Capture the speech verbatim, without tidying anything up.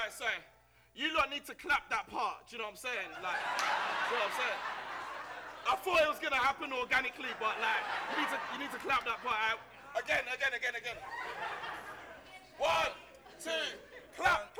sorry, sorry. You lot need to clap that part. Do you know what I'm saying? Like, do you know what I'm saying? I thought it was gonna happen organically, but like, you need to, you need to clap that part out. Again, again, again, again. One, two, clap.